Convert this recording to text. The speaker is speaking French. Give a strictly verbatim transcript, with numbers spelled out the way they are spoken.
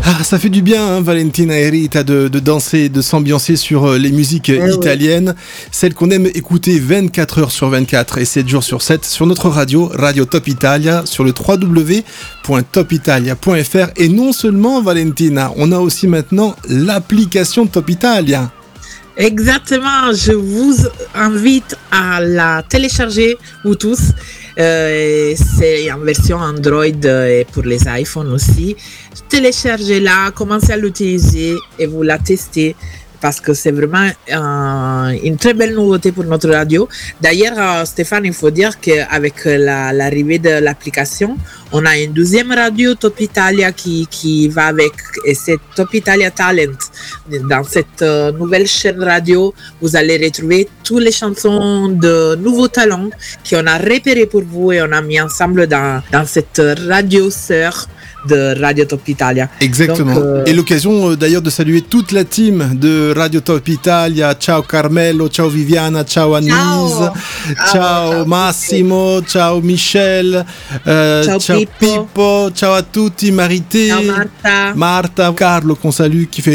Ah, ça fait du bien, hein, Valentina et Rita, de, de danser, de s'ambiancer sur euh, les musiques Eh italiennes, celles qu'on aime écouter vingt-quatre heures sur vingt-quatre et sept jours sur sept sur notre radio, Radio Top Italia, sur le w w w point top italia point f r. Et non seulement, Valentina, on a aussi maintenant l'application Top Italia. Exactement, je vous invite à la télécharger, vous tous. Euh, c'est en version Android et pour les iPhones aussi. Téléchargez-la, commencez à l'utiliser et vous la testez parce que c'est vraiment euh, une très belle nouveauté pour notre radio. D'ailleurs, euh, Stéphane, il faut dire qu'avec la, l'arrivée de l'application, on a une deuxième radio Top Italia qui, qui va avec, et c'est Top Italia Talent. Dans cette euh, nouvelle chaîne radio, vous allez retrouver toutes les chansons de nouveaux talents qu'on a repérés pour vous et on a mis ensemble dans, dans cette radio sœur de Radio Top Italia. Exactement. Donc, euh... Et l'occasion euh, d'ailleurs de saluer toute la team de Radio Top Italia. Ciao Carmelo, ciao Viviana, ciao Annise, ciao, ciao, ciao Massimo, ciao Michel, euh, ciao, ciao Pippo. Pippo, ciao à tutti, Marité, ciao Marta, Marta, Carlo qu'on salue qui fait